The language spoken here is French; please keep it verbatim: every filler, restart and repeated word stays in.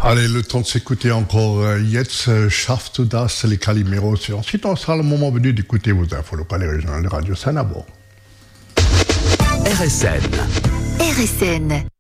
Allez, le temps de s'écouter encore euh, Jetzt euh, schaffst du das, les Calimeros. Et ensuite, on sera le moment venu d'écouter vos infos locales et régionales de Radio Sanabo. R S N. R S N.